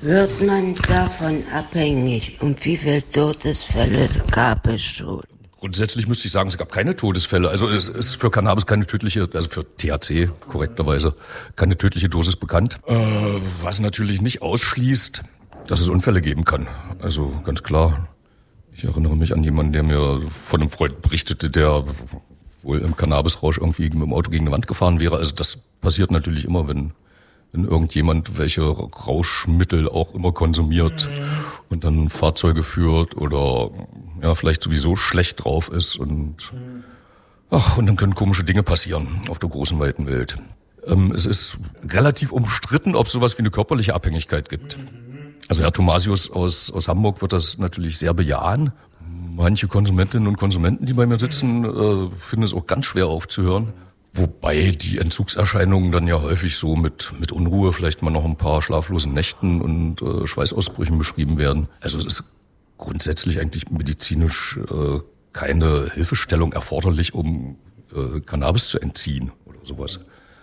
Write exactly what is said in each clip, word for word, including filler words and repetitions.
Wird man davon abhängig? Und wie viele Todesfälle gab es schon? Grundsätzlich müsste ich sagen, es gab keine Todesfälle. Also es ist für Cannabis keine tödliche, also für T H C korrekterweise, keine tödliche Dosis bekannt. Äh, was natürlich nicht ausschließt, dass es Unfälle geben kann. Also ganz klar. Ich erinnere mich an jemanden, der mir von einem Freund berichtete, der wohl im Cannabisrausch irgendwie mit dem Auto gegen eine Wand gefahren wäre. Also das passiert natürlich immer, wenn, wenn irgendjemand welche Rauschmittel auch immer konsumiert mhm. und dann Fahrzeuge führt oder ja vielleicht sowieso schlecht drauf ist und mhm. ach, und dann können komische Dinge passieren auf der großen, weiten Welt. Ähm, es ist relativ umstritten, ob es sowas wie eine körperliche Abhängigkeit gibt. Mhm. Also Herr Thomasius aus, aus Hamburg wird das natürlich sehr bejahen. Manche Konsumentinnen und Konsumenten, die bei mir sitzen, äh, finden es auch ganz schwer aufzuhören. Wobei die Entzugserscheinungen dann ja häufig so mit, mit Unruhe, vielleicht mal noch ein paar schlaflosen Nächten und äh, Schweißausbrüchen beschrieben werden. Also es ist grundsätzlich eigentlich medizinisch äh, keine Hilfestellung erforderlich, um äh, Cannabis zu entziehen oder sowas.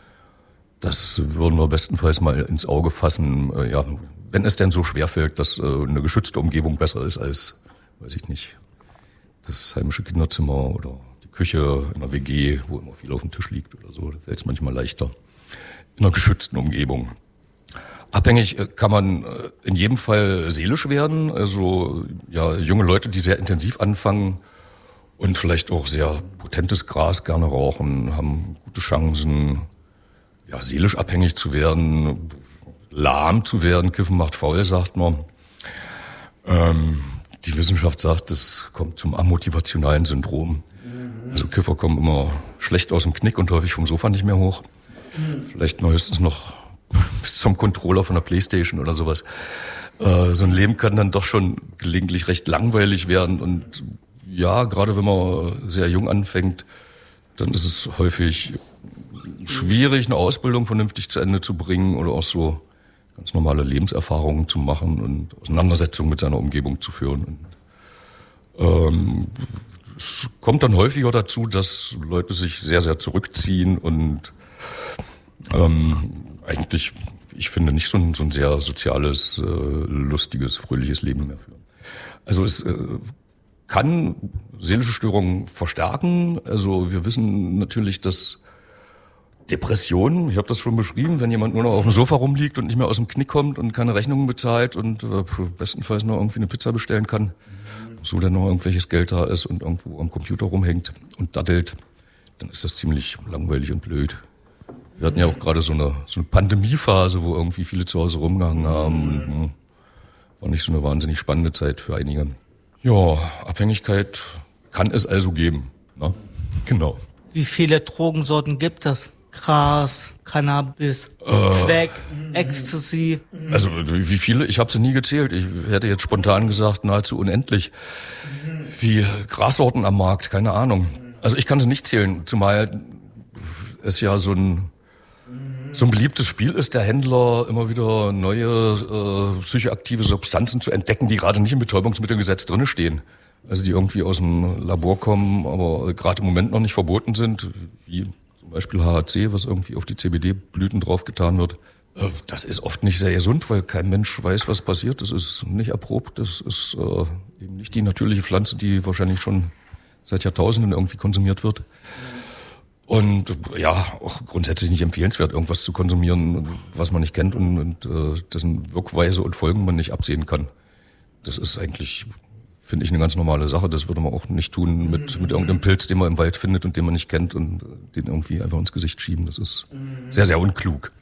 Das würden wir bestenfalls mal ins Auge fassen, äh, ja, wenn es denn so schwerfällt, dass äh, eine geschützte Umgebung besser ist als, weiß ich nicht, das heimische Kinderzimmer oder die Küche in einer W G, wo immer viel auf dem Tisch liegt oder so. Da fällt es manchmal leichter. In einer geschützten Umgebung. Abhängig kann man in jedem Fall seelisch werden. Also ja, junge Leute, die sehr intensiv anfangen und vielleicht auch sehr potentes Gras gerne rauchen, haben gute Chancen, ja, seelisch abhängig zu werden, lahm zu werden. Kiffen macht faul, sagt man. Ähm, Die Wissenschaft sagt, es kommt zum amotivationalen Syndrom. Mhm. Also Kiffer kommen immer schlecht aus dem Knick und häufig vom Sofa nicht mehr hoch. Mhm. Vielleicht noch höchstens noch bis zum Controller von der Playstation oder sowas. Äh, so ein Leben kann dann doch schon gelegentlich recht langweilig werden. Und ja, gerade wenn man sehr jung anfängt, dann ist es häufig schwierig, eine Ausbildung vernünftig zu Ende zu bringen oder auch so ganz normale Lebenserfahrungen zu machen und Auseinandersetzungen mit seiner Umgebung zu führen. Und, ähm, es kommt dann häufiger dazu, dass Leute sich sehr, sehr zurückziehen und ähm, eigentlich, ich finde, nicht so ein, so ein sehr soziales, äh, lustiges, fröhliches Leben mehr führen. Also es äh, kann seelische Störungen verstärken. Also wir wissen natürlich, dass Depressionen, ich habe das schon beschrieben, wenn jemand nur noch auf dem Sofa rumliegt und nicht mehr aus dem Knick kommt und keine Rechnungen bezahlt und äh, bestenfalls noch irgendwie eine Pizza bestellen kann, so dann noch irgendwelches Geld da ist und irgendwo am Computer rumhängt und daddelt, dann ist das ziemlich langweilig und blöd. Wir hatten ja auch gerade so eine, so eine Pandemiephase, wo irgendwie viele zu Hause rumgehangen haben. Und, äh, war nicht so eine wahnsinnig spannende Zeit für einige. Ja, Abhängigkeit kann es also geben. Na? Genau. Wie viele Drogensorten gibt es? Gras, Cannabis, äh, Crack, Ecstasy. Also wie viele? Ich habe sie nie gezählt. Ich hätte jetzt spontan gesagt, nahezu unendlich. Wie Grassorten am Markt, keine Ahnung. Also ich kann sie nicht zählen, zumal es ja so ein so ein beliebtes Spiel ist, der Händler immer wieder neue äh, psychoaktive Substanzen zu entdecken, die gerade nicht im Betäubungsmittelgesetz drinne stehen. Also die irgendwie aus dem Labor kommen, aber gerade im Moment noch nicht verboten sind, wie zum Beispiel H H C, was irgendwie auf die C B D-Blüten draufgetan wird. Das ist oft nicht sehr gesund, weil kein Mensch weiß, was passiert. Das ist nicht erprobt. Das ist äh, eben nicht die natürliche Pflanze, die wahrscheinlich schon seit Jahrtausenden irgendwie konsumiert wird. Und ja, auch grundsätzlich nicht empfehlenswert, irgendwas zu konsumieren, was man nicht kennt und, und äh, dessen Wirkweise und Folgen man nicht absehen kann. Das ist eigentlich, finde ich, eine ganz normale Sache. Das würde man auch nicht tun mit, mit irgendeinem Pilz, den man im Wald findet und den man nicht kennt und den irgendwie einfach ins Gesicht schieben. Das ist sehr, sehr unklug.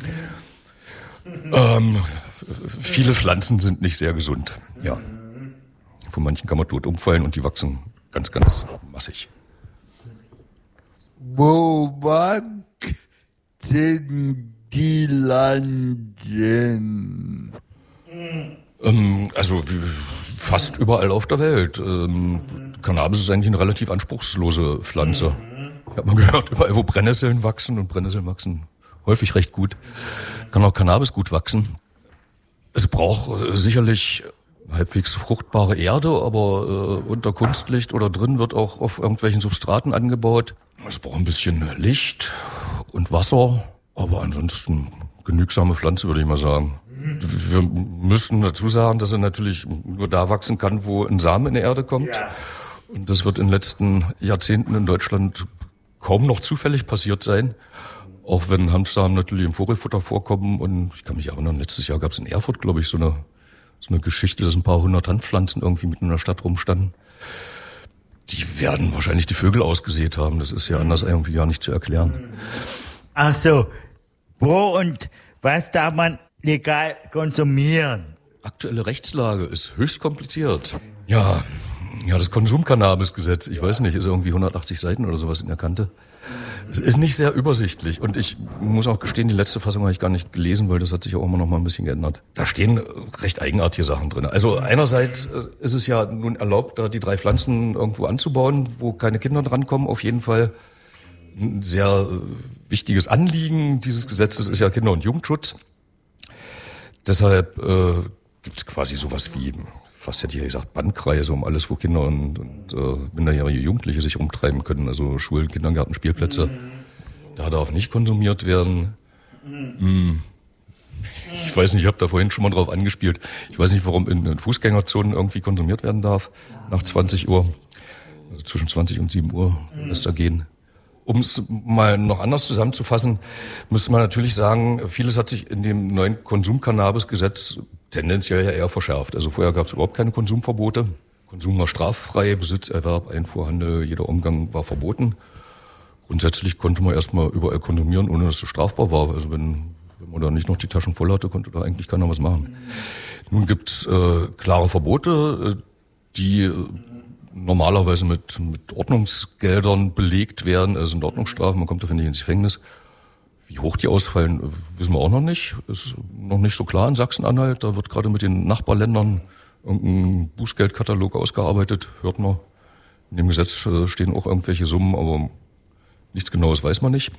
Ähm, viele Pflanzen sind nicht sehr gesund. Ja. Von manchen kann man tot umfallen und die wachsen ganz, ganz massig. Wo wachsen die Landchen? Ähm, also wie, fast überall auf der Welt. Ähm, Cannabis ist eigentlich eine relativ anspruchslose Pflanze. Ich habe mal gehört, überall wo Brennnesseln wachsen, und Brennnesseln wachsen häufig recht gut, kann auch Cannabis gut wachsen. Es braucht sicherlich halbwegs fruchtbare Erde, aber äh, unter Kunstlicht oder drin wird auch auf irgendwelchen Substraten angebaut. Es braucht ein bisschen Licht und Wasser, aber ansonsten genügsame Pflanze, würde ich mal sagen. Wir müssen dazu sagen, dass er natürlich nur da wachsen kann, wo ein Samen in die Erde kommt. Ja. Und das wird in den letzten Jahrzehnten in Deutschland kaum noch zufällig passiert sein. Auch wenn Hanfsamen natürlich im Vogelfutter vorkommen. Und ich kann mich erinnern, letztes Jahr gab es in Erfurt, glaube ich, so eine, so eine Geschichte, dass ein paar hundert Hanfpflanzen irgendwie mitten in der Stadt rumstanden. Die werden wahrscheinlich die Vögel ausgesät haben. Das ist ja anders irgendwie gar nicht zu erklären. Ach so. Wo und was darf man legal konsumieren? Aktuelle Rechtslage ist höchst kompliziert. Ja, ja, das Konsumcannabisgesetz, ich weiß nicht, ist irgendwie hundertachtzig Seiten oder sowas in der Kante. Es ist nicht sehr übersichtlich und ich muss auch gestehen, die letzte Fassung habe ich gar nicht gelesen, weil das hat sich ja auch immer noch mal ein bisschen geändert. Da stehen recht eigenartige Sachen drin. Also einerseits ist es ja nun erlaubt, da die drei Pflanzen irgendwo anzubauen, wo keine Kinder drankommen. Auf jeden Fall ein sehr wichtiges Anliegen dieses Gesetzes ist ja Kinder- und Jugendschutz. Deshalb äh, gibt es quasi sowas wie, fast hätte ich ja gesagt, Bandkreise um alles, wo Kinder und, und äh, minderjährige Jugendliche sich rumtreiben können. Also Schulen, Kindergärten, Spielplätze. Da darf nicht konsumiert werden. Hm. Ich weiß nicht, ich habe da vorhin schon mal drauf angespielt. Ich weiß nicht, warum in, in Fußgängerzonen irgendwie konsumiert werden darf. Nach zwanzig Uhr, also zwischen zwanzig und sieben Uhr lässt da gehen. Um es mal noch anders zusammenzufassen, müsste man natürlich sagen, vieles hat sich in dem neuen Konsumcannabisgesetz tendenziell ja eher verschärft. Also vorher gab es überhaupt keine Konsumverbote. Konsum war straffrei, Besitz, Erwerb, Einfuhr, Handel, jeder Umgang war verboten. Grundsätzlich konnte man erstmal überall konsumieren, ohne dass es strafbar war. Also wenn, wenn man da nicht noch die Taschen voll hatte, konnte da eigentlich keiner was machen. Nun gibt's äh, klare Verbote, die normalerweise mit, mit Ordnungsgeldern belegt werden. Es sind Ordnungsstrafen, man kommt dafür nicht ins Gefängnis. Wie hoch die ausfallen, wissen wir auch noch nicht. Ist noch nicht so klar in Sachsen-Anhalt. Da wird gerade mit den Nachbarländern irgendein Bußgeldkatalog ausgearbeitet, hört man. In dem Gesetz stehen auch irgendwelche Summen, aber nichts Genaues weiß man nicht.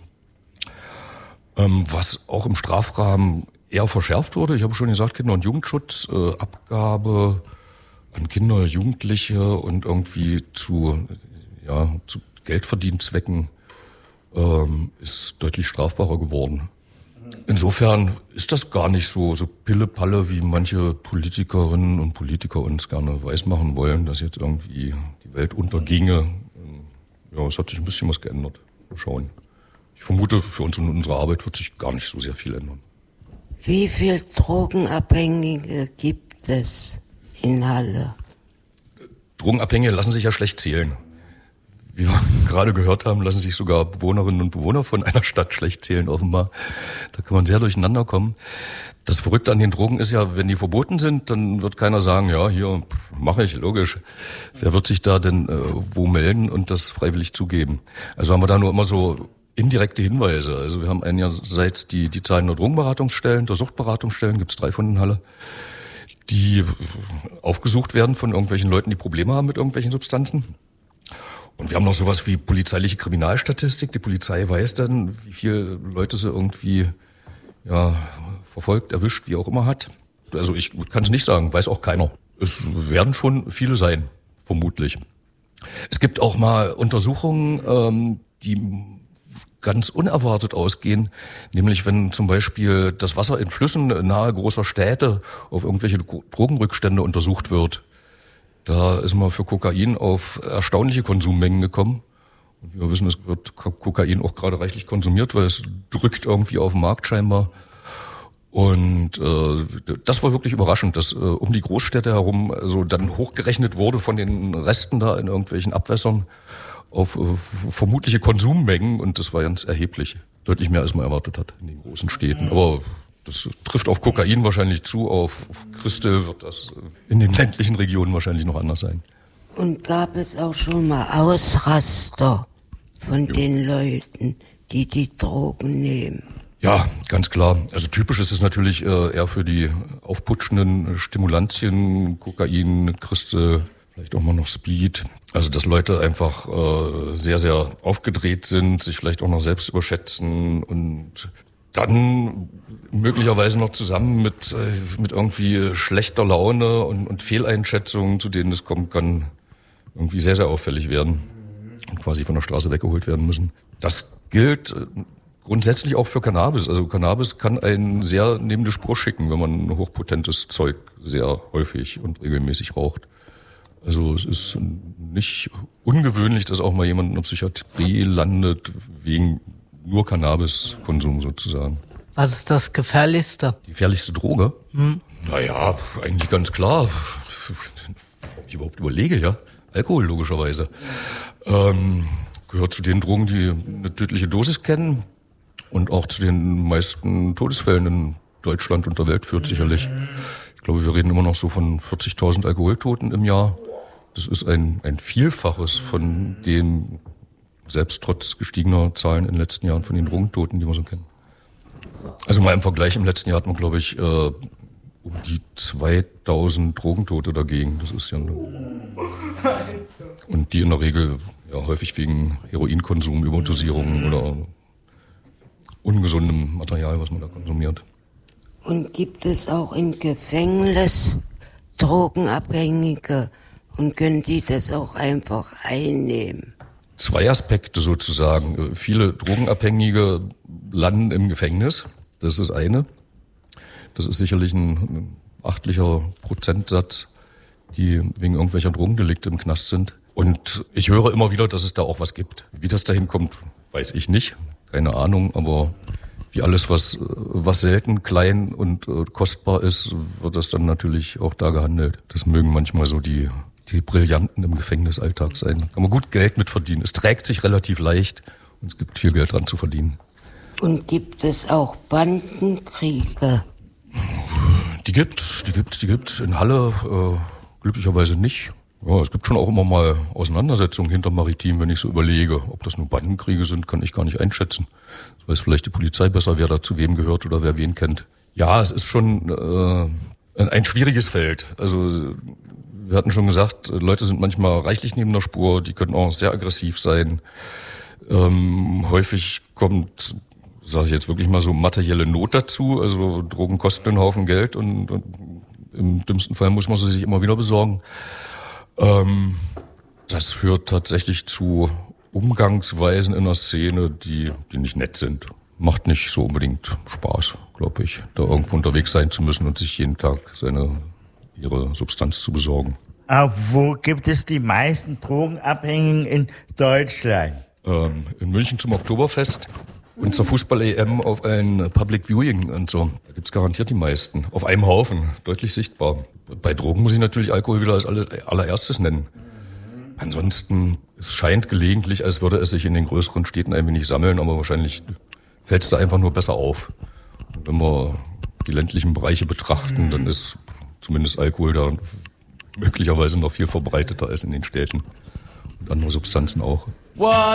Ähm, was auch im Strafrahmen eher verschärft wurde, ich habe schon gesagt, Kinder- und Jugendschutz, äh, Abgabe an Kinder, Jugendliche und irgendwie zu, ja, zu Geldverdienstzwecken ähm, ist deutlich strafbarer geworden. Insofern ist das gar nicht so, so Pille-Palle, wie manche Politikerinnen und Politiker uns gerne weismachen wollen, dass jetzt irgendwie die Welt unterginge. Ja, es hat sich ein bisschen was geändert. Mal schauen. Ich vermute, für uns und unsere Arbeit wird sich gar nicht so sehr viel ändern. Wie viele Drogenabhängige gibt es in Halle? Drogenabhängige lassen sich ja schlecht zählen. Wie wir gerade gehört haben, lassen sich sogar Bewohnerinnen und Bewohner von einer Stadt schlecht zählen, offenbar. Da kann man sehr durcheinander kommen. Das Verrückte an den Drogen ist ja, wenn die verboten sind, dann wird keiner sagen, ja, hier mache ich, logisch. Wer wird sich da denn äh, wo melden und das freiwillig zugeben? Also haben wir da nur immer so indirekte Hinweise. Also wir haben einerseits die, die Zahlen der Drogenberatungsstellen, der Suchtberatungsstellen, gibt es drei von in Halle, die aufgesucht werden von irgendwelchen Leuten, die Probleme haben mit irgendwelchen Substanzen. Und wir haben noch sowas wie polizeiliche Kriminalstatistik. Die Polizei weiß dann, wie viele Leute sie irgendwie ja, verfolgt, erwischt, wie auch immer hat. Also ich kann es nicht sagen, weiß auch keiner. Es werden schon viele sein, vermutlich. Es gibt auch mal Untersuchungen, ähm, die ganz unerwartet ausgehen, nämlich wenn zum Beispiel das Wasser in Flüssen nahe großer Städte auf irgendwelche Drogenrückstände untersucht wird. Da ist man für Kokain auf erstaunliche Konsummengen gekommen. Und wie wir wissen, es wird Kokain auch gerade reichlich konsumiert, weil es drückt irgendwie auf den Markt scheinbar. Und äh, das war wirklich überraschend, dass äh, um die Großstädte herum also dann hochgerechnet wurde von den Resten da in irgendwelchen Abwässern auf äh, vermutliche Konsummengen. Und das war ganz erheblich. Deutlich mehr, als man erwartet hat in den großen Städten. Aber das trifft auf Kokain wahrscheinlich zu, auf Crystal wird das in den ländlichen Regionen wahrscheinlich noch anders sein. Und gab es auch schon mal Ausraster von jo. den Leuten, die die Drogen nehmen? Ja, ganz klar. Also typisch ist es natürlich äh, eher für die aufputschenden Stimulantien, Kokain, Crystal, vielleicht auch mal noch Speed. Also dass Leute einfach äh, sehr, sehr aufgedreht sind, sich vielleicht auch noch selbst überschätzen und dann möglicherweise noch zusammen mit, äh, mit irgendwie schlechter Laune und, und Fehleinschätzungen, zu denen es kommen kann, irgendwie sehr, sehr auffällig werden und quasi von der Straße weggeholt werden müssen. Das gilt äh, grundsätzlich auch für Cannabis. Also Cannabis kann einen sehr neben die Spur schicken, wenn man hochpotentes Zeug sehr häufig und regelmäßig raucht. Also es ist nicht ungewöhnlich, dass auch mal jemand in der Psychiatrie landet wegen nur Cannabiskonsum sozusagen. Was ist das Gefährlichste? Die gefährlichste Droge? Hm. Naja, eigentlich ganz klar. Ich überhaupt überlege, ja. Alkohol logischerweise. Ähm, gehört zu den Drogen, die eine tödliche Dosis kennen und auch zu den meisten Todesfällen in Deutschland und der Welt führt sicherlich. Ich glaube, wir reden immer noch so von vierzigtausend Alkoholtoten im Jahr. Das ist ein, ein Vielfaches von den, selbst trotz gestiegener Zahlen in den letzten Jahren, von den Drogentoten, die wir so kennen. Also mal im Vergleich, im letzten Jahr hat man, glaube ich, äh, um die zweitausend Drogentote dagegen. Das ist ja eine... Und die in der Regel ja häufig wegen Heroinkonsum, Überdosierung oder ungesundem Material, was man da konsumiert. Und gibt es auch im Gefängnis Drogenabhängige und können die das auch einfach einnehmen? Zwei Aspekte sozusagen. Viele Drogenabhängige landen im Gefängnis. Das ist das eine. Das ist sicherlich ein achtlicher Prozentsatz, die wegen irgendwelcher Drogendelikte im Knast sind. Und ich höre immer wieder, dass es da auch was gibt. Wie das dahin kommt, weiß ich nicht. Keine Ahnung, aber wie alles, was, was selten, klein und äh, kostbar ist, wird das dann natürlich auch da gehandelt. Das mögen manchmal so die, die Brillanten im Gefängnisalltag sein. Kann man gut Geld mit verdienen. Es trägt sich relativ leicht und es gibt viel Geld dran zu verdienen. Und gibt es auch Bandenkriege? Die gibt's, die gibt's, die gibt's. In Halle äh, glücklicherweise nicht. Ja, es gibt schon auch immer mal Auseinandersetzungen hinter Maritim, wenn ich so überlege. Ob das nur Bandenkriege sind, kann ich gar nicht einschätzen. Das weiß vielleicht die Polizei besser, wer da zu wem gehört oder wer wen kennt. Ja, es ist schon äh, ein schwieriges Feld. Also wir hatten schon gesagt, Leute sind manchmal reichlich neben der Spur, die können auch sehr aggressiv sein. Ähm, häufig kommt, sage ich jetzt wirklich mal so, materielle Not dazu. Also Drogen kosten einen Haufen Geld und, und im dümmsten Fall muss man sie sich immer wieder besorgen. Ähm, das führt tatsächlich zu Umgangsweisen in der Szene, die, die nicht nett sind. Macht nicht so unbedingt Spaß, glaube ich, da irgendwo unterwegs sein zu müssen und sich jeden Tag seine, ihre Substanz zu besorgen. Auch wo gibt es die meisten Drogenabhängigen in Deutschland? Ähm, in München zum Oktoberfest und zur Fußball-E M auf ein Public Viewing und so. Da gibt's garantiert die meisten. Auf einem Haufen, deutlich sichtbar. Bei Drogen muss ich natürlich Alkohol wieder als allererstes nennen. Ansonsten, es scheint gelegentlich, als würde es sich in den größeren Städten ein wenig sammeln, aber wahrscheinlich fällt es da einfach nur besser auf. Und wenn wir die ländlichen Bereiche betrachten, dann ist zumindest Alkohol da möglicherweise noch viel verbreiteter als in den Städten. Und andere Substanzen auch.